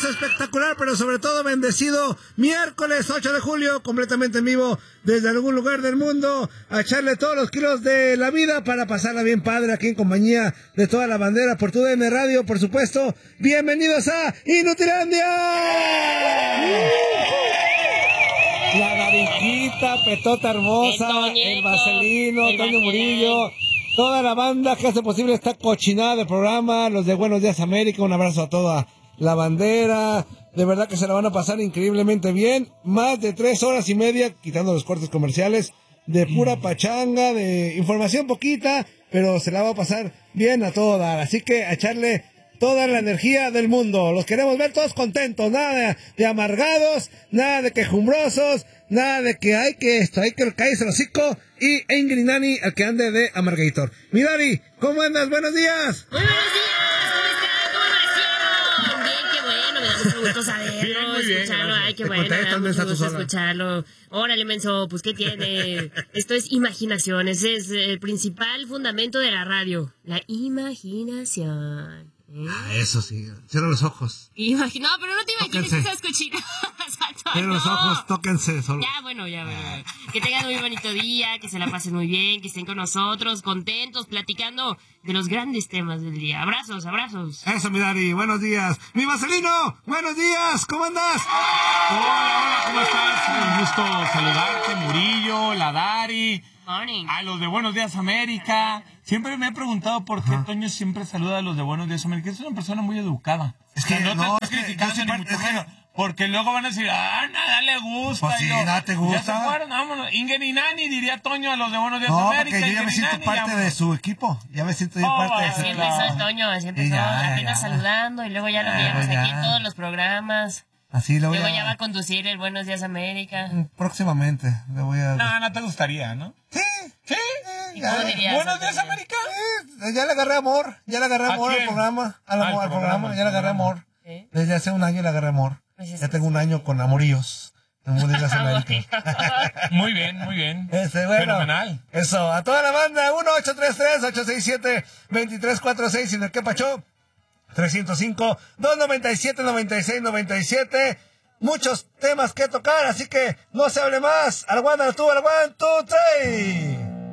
maravilloso, espectacular, pero sobre todo bendecido miércoles 8 de julio, completamente en vivo desde algún lugar del mundo, a echarle todos los kilos de la vida para pasarla bien padre aquí en compañía de toda la bandera por TUDN Radio, por supuesto. Bienvenidos a Inutilandia. La Mariquita, Petota Hermosa, el Vaselino, Toño Murillo, toda la banda que hace posible esta cochinada de programa, los de Buenos Días América, un abrazo a toda la bandera, de verdad que se la van a pasar increíblemente bien, más de 3 horas y media, quitando los cortes comerciales, de pura pachanga, de información poquita, pero se la va a pasar bien a todo dar, así que a echarle toda la energía del mundo. Los queremos ver todos contentos, nada de amargados, nada de quejumbrosos, nada de que hay que caerse el hocico, y Ingrid Nani, al que ande de amargator. Mi Dari, ¿cómo andas? Buenos días. Muy buenos días, ¿cómo están? ¿Cómo nacieron? Bien, qué bueno, me da mucho gusto saberlo, escucharlo, ay, qué bueno, me da mucho gusto escucharlo. Órale, menso, pues, ¿qué tiene? Esto es imaginación, ese es el principal fundamento de la radio, la imaginación. Eso sí, cierra los ojos. No, pero no te imagines esas cochinas. Cierra los ojos, tóquense solo. Ya, bueno. Que tengan muy bonito día, que se la pasen muy bien, que estén con nosotros, contentos, platicando de los grandes temas del día. Abrazos. Eso, mi Dari, buenos días. Mi Vaselino, buenos días, ¿cómo andas? Hola, ¿cómo estás? Un gusto saludarte, Murillo, la Dari. Morning. A los de Buenos Días América. Siempre me he preguntado por qué Toño siempre saluda a los de Buenos Días América. Es una persona muy educada. Es que no te estoy criticando ni mucho menos. Porque luego van a decir, nada le gusta. Pues sí, nada te gusta. Ya se fueron, vámonos. Ingrid y Nani, diría Toño a los de Buenos Días No, América. porque yo ya me siento parte de su equipo. Ya me siento parte de su Así equipo. empezó Toño, apenas saludando, y luego ya lo veíamos aquí en todos los programas. Así lo voy Luego ya va a conducir el Buenos Días América. Próximamente le voy a... No te gustaría, ¿no? Sí. ¿Y cómo dirías? ¿Buenos Días América? Ya le agarré amor al programa. Al programa, ya le agarré amor. ¿Sí? Desde hace un año le agarré amor. Pues ya tengo un año con amoríos. Muy bien. Muy bien. Bueno, fenomenal. Eso, a toda la banda, 1-833-867-2346, y en el que pachó, 305-297-9697. Muchos temas que tocar, así que no se hable más. Al one, two, three.